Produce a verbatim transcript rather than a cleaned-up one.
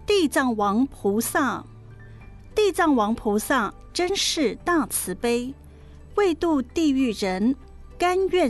地藏王菩萨，地藏王菩萨真是大慈悲，为度地狱人，甘愿